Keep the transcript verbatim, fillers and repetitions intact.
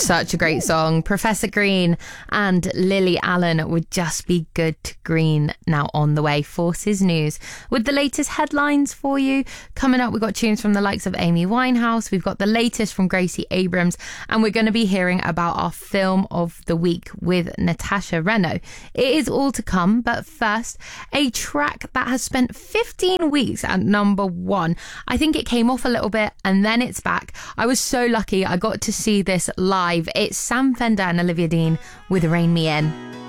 Such a great song. Professor Green and Lily Allen would just be good to green. Now on the way, Forces News with the latest headlines for you. Coming up, we've got tunes from the likes of Amy Winehouse. We've got the latest from Gracie Abrams, and we're going to be hearing about our film of the week with Natasha Reno. It is all to come, but first, a track that has spent fifteen weeks at number one. I think it came off a little bit and then it's back. I was so lucky I got to see this live. It's Sam Fender and Olivia Dean with Rain Me In.